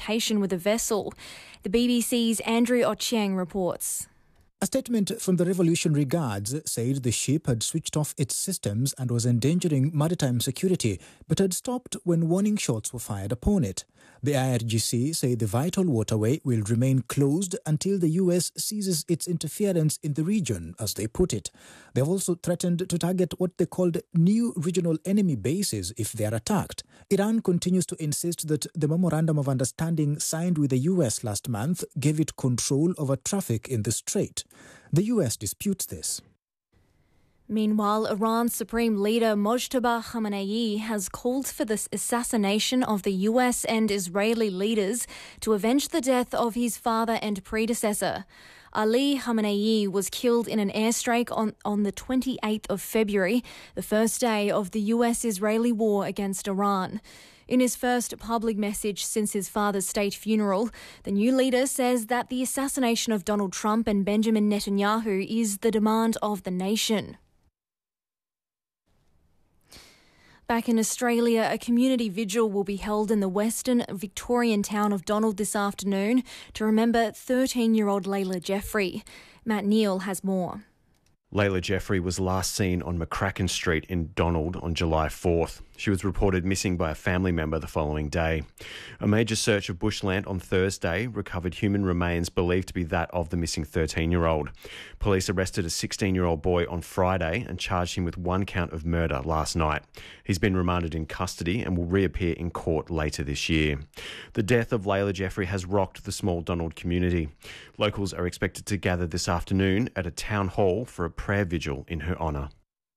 communication with the vessel. The BBC's Andrew Ochieng reports. A statement from the Revolutionary Guards said the ship had switched off its systems and was endangering maritime security, but had stopped when warning shots were fired upon it. The IRGC say the vital waterway will remain closed until the US ceases its interference in the region, as they put it. They have also threatened to target what they called new regional enemy bases if they are attacked. Iran continues to insist that the Memorandum of Understanding signed with the US last month gave it control over traffic in the strait. The US disputes this. Meanwhile, Iran's Supreme Leader Mojtaba Khamenei has called for the assassination of the US and Israeli leaders to avenge the death of his father and predecessor. Ali Khamenei was killed in an airstrike on the 28th of February, the first day of the US-Israeli war against Iran. In his first public message since his father's state funeral, the new leader says that the assassination of Donald Trump and Benjamin Netanyahu is the demand of the nation. Back in Australia, a community vigil will be held in the western Victorian town of Donald this afternoon to remember 13-year-old Layla Jeffrey. Matt Neal has more. Layla Jeffrey was last seen on McCracken Street in Donald on July 4th. She was reported missing by a family member the following day. A major search of bushland on Thursday recovered human remains believed to be that of the missing 13-year-old. Police arrested a 16-year-old boy on Friday and charged him with one count of murder last night. He's been remanded in custody and will reappear in court later this year. The death of Layla Jeffrey has rocked the small Donald community. Locals are expected to gather this afternoon at a town hall for a prayer vigil in her honour.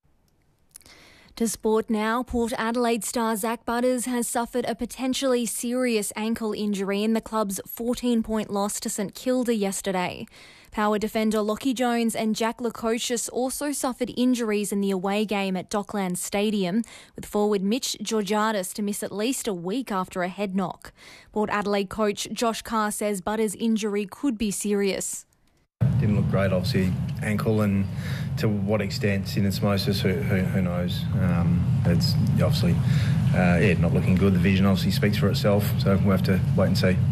To sport now, Port Adelaide star Zach Butters has suffered a potentially serious ankle injury in the club's 14-point loss to St Kilda yesterday. Power defender Lockie Jones and Jack Lukosius also suffered injuries in the away game at Docklands Stadium, with forward Mitch Georgiadis to miss at least a week after a head knock. Port Adelaide coach Josh Carr says Butters' injury could be serious. Didn't look great, obviously, ankle, and to what extent syndesmosis, who knows. It's obviously not looking good. The vision obviously speaks for itself, so we'll have to wait and see.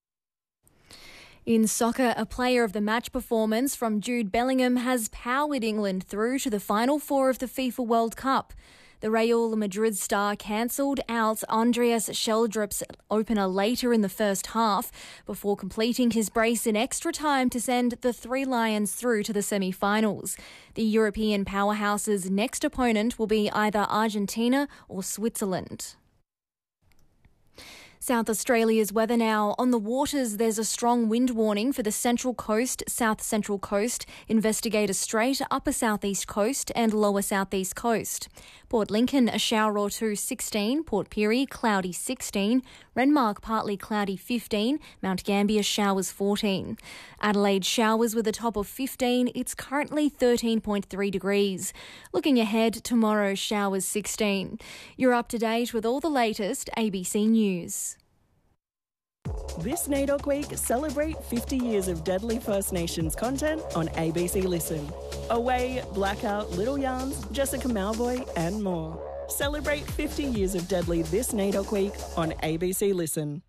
In soccer, a player of the match performance from Jude Bellingham has powered England through to the Final Four of the FIFA World Cup. The Real Madrid star cancelled out Andreas Sheldrup's opener later in the first half before completing his brace in extra time to send the Three Lions through to the semi-finals. The European powerhouse's next opponent will be either Argentina or Switzerland. South Australia's weather now. On the waters, there's a strong wind warning for the Central Coast, South Central Coast, Investigator Strait, Upper South East Coast and Lower South East Coast. Port Lincoln, a shower or two, 16. Port Pirie, cloudy, 16. Renmark, partly cloudy, 15. Mount Gambier, showers, 14. Adelaide, showers with a top of 15. It's currently 13.3 degrees. Looking ahead, tomorrow, showers, 16. You're up to date with all the latest ABC News. This NAIDOC Week, celebrate 50 years of Deadly First Nations content on ABC Listen. Away, Blackout, Little Yarns, Jessica Malvoy and more. Celebrate 50 years of Deadly this NAIDOC Week on ABC Listen.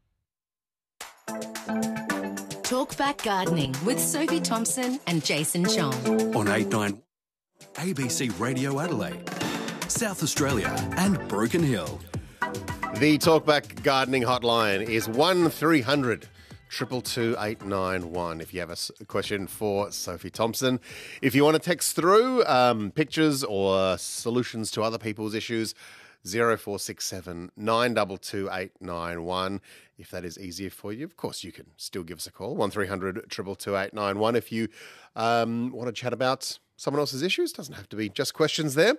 Talkback Gardening with Sophie Thompson and Jason Chong. On 891 ABC Radio Adelaide, South Australia and Broken Hill. The Talkback Gardening hotline is 1300 222 891 if you have a question for Sophie Thompson. If you want to text through pictures or solutions to other people's issues, 0467 922 891. If that is easier for you, of course, you can still give us a call, 1300 222 891 if you want to chat about someone else's issues. Doesn't have to be just questions there.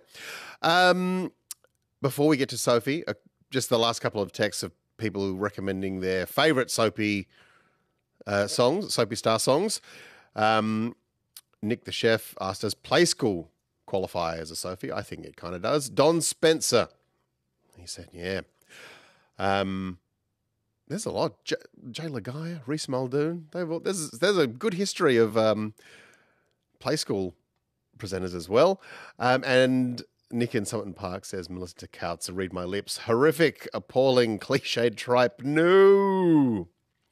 Before we get to Sophie, just the last couple of texts of people recommending their favourite Soapy songs, Soapy Star songs. Nick the chef asked us, Play School qualify as a Sophie? I think it kind of does. Don Spencer, he said, yeah. There's a lot. Jay Lagaya, Reese Muldoon. There's a good history of Play School presenters as well. And Nick in Somerton Park says, Melissa Couts, read my lips. Horrific, appalling, cliched tripe. No.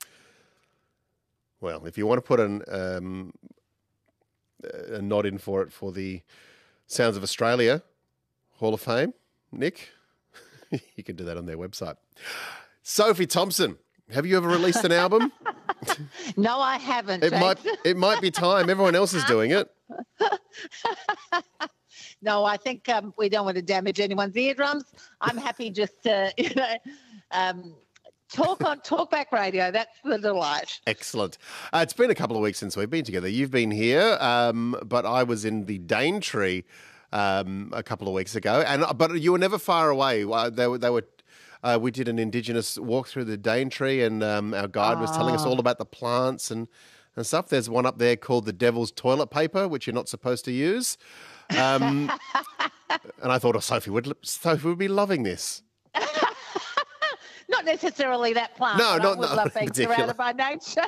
Well, if you want to put a nod in for it for the Sounds of Australia Hall of Fame, Nick, you can do that on their website. Sophie Thompson, have you ever released an album? No, I haven't. It might be time. Everyone else is doing it. No, I think we don't want to damage anyone's eardrums. I'm happy just to, talk on Talkback Radio. That's the delight. Excellent. It's been a couple of weeks since we've been together. You've been here, but I was in the Daintree a couple of weeks ago, but you were never far away. We did an Indigenous walk through the Daintree, and our guide was telling us all about the plants and stuff. There's one up there called the Devil's Toilet Paper, which you're not supposed to use. And I thought, Sophie would be loving this. Not necessarily that plant. No, I would love being particular. surrounded by nature.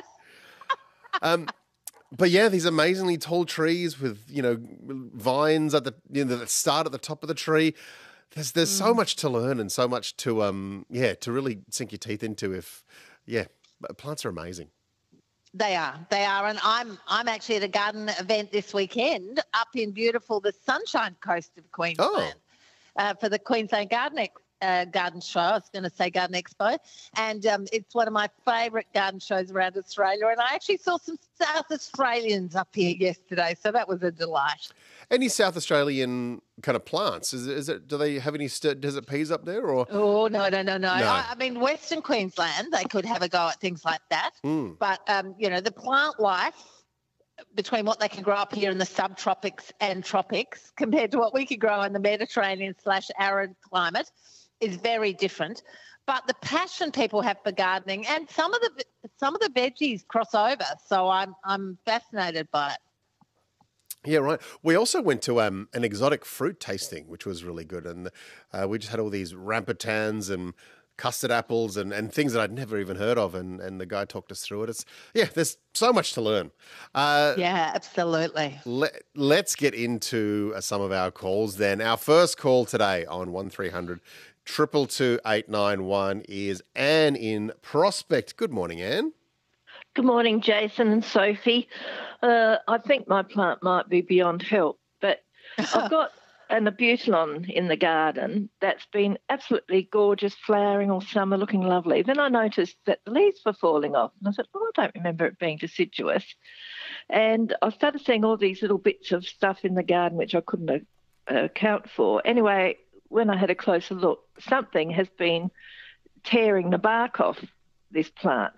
But yeah, these amazingly tall trees with vines at that start at the top of the tree. There's so much to learn and so much to really sink your teeth into. Plants are amazing. They are, and I'm actually at a garden event this weekend up in the Sunshine Coast of Queensland for the Queensland Garden Show. I was going to say Garden Expo, and it's one of my favourite garden shows around Australia. And I actually saw some South Australians up here yesterday, so that was a delight. Any South Australian kind of plants? Do they have any desert peas up there? Or no. I mean, Western Queensland, they could have a go at things like that. But the plant life between what they can grow up here in the subtropics and tropics compared to what we could grow in the Mediterranean/arid climate is very different. But the passion people have for gardening and some of the veggies cross over. So I'm fascinated by it. Yeah, right. We also went to an exotic fruit tasting, which was really good. And we just had all these ramputans and custard apples and things that I'd never even heard of. And the guy talked us through it. There's so much to learn. Yeah, absolutely. Let's get into some of our calls then. Our first call today on 1300 222 891 is Anne in Prospect. Good morning, Anne. Good morning, Jason and Sophie. I think my plant might be beyond help, but I've got an abutilon in the garden that's been absolutely gorgeous, flowering all summer, looking lovely. Then I noticed that the leaves were falling off, and I said, I don't remember it being deciduous. And I started seeing all these little bits of stuff in the garden which I couldn't account for. Anyway, when I had a closer look, something has been tearing the bark off this plant.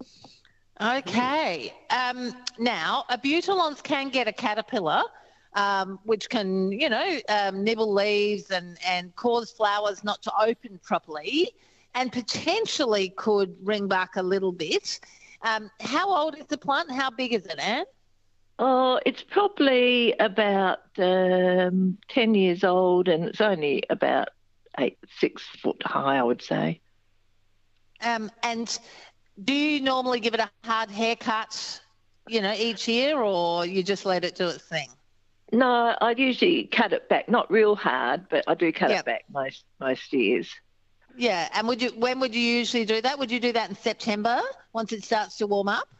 Okay. Now, abutilons can get a caterpillar, which can, nibble leaves and cause flowers not to open properly and potentially could ring bark a little bit. How old is the plant and how big is it, Anne? Oh, it's probably about 10 years old and it's only about 6 foot high, I would say. And do you normally give it a hard haircut, each year, or you just let it do its thing? No, I usually cut it back, not real hard, but I do cut it back most years. Yeah, and when would you usually do that? Would you do that in September once it starts to warm up?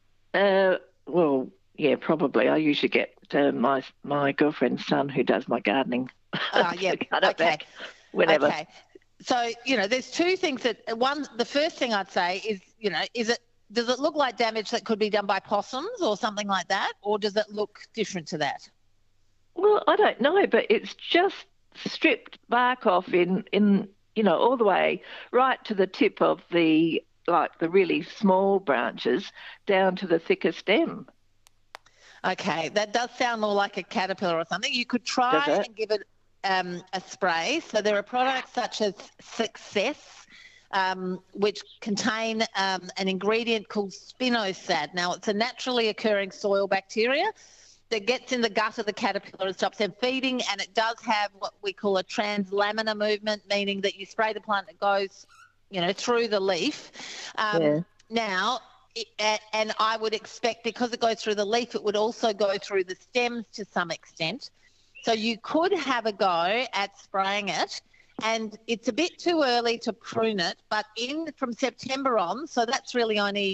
Well, yeah, probably. I usually get my girlfriend's son who does my gardening to cut it back whenever. Okay. So, there's two things the first thing I'd say is, does it look like damage that could be done by possums or something like that? Or does it look different to that? Well, I don't know, but it's just stripped bark off in all the way right to the tip of the really small branches down to the thicker stem. Okay, that does sound more like a caterpillar or something. You could try and give it a spray. So there are products such as Success, which contain an ingredient called spinosad. Now, it's a naturally occurring soil bacteria that gets in the gut of the caterpillar and stops them feeding, and it does have what we call a translaminar movement, meaning that you spray the plant that goes, through the leaf. Now, and I would expect because it goes through the leaf, it would also go through the stems to some extent. So you could have a go at spraying it, and it's a bit too early to prune it, but from September on, so that's really only